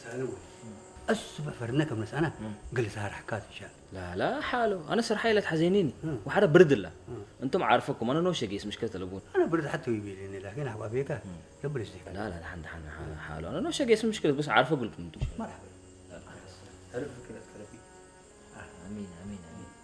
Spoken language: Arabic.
سالوه الصبح فرناك من أنا قال سهر حكاية إن شاء لا حاله انا سرحي لا تحزنيني وحدا برد الله انتم عارفكم انا نوشه قيس مشكله الابون أنا برد حتى يبيلني لكن أحبابيك يبرز لك لا عند حاله انا نوشه قيس مشكله بس عارفه اقول لكم انتم مرحبا هل فكرة كلامي امين